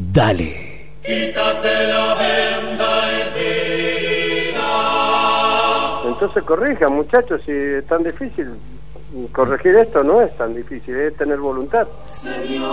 Dale. Quítate la venda y mira. Entonces corrijan, muchachos, si es tan difícil. Corregir esto no es tan difícil, es tener voluntad. Señor.